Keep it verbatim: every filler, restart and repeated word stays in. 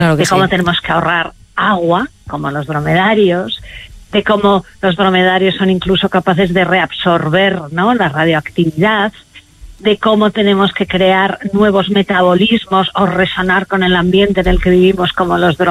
Claro que de cómo sí. tenemos que ahorrar agua, como los dromedarios, de cómo los dromedarios son incluso capaces de reabsorber, ¿no?, la radioactividad, de cómo tenemos que crear nuevos metabolismos o resonar con el ambiente en el que vivimos como los dromedáreos.